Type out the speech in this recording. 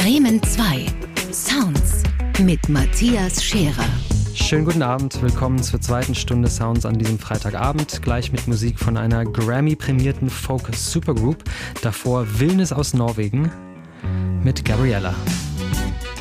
Bremen 2 Sounds mit Matthias Scherer. Schönen guten Abend, willkommen zur zweiten Stunde Sounds an diesem Freitagabend. Gleich mit Musik von einer Grammy-prämierten Folk-Supergroup. Davor Villnes aus Norwegen mit Gabriella.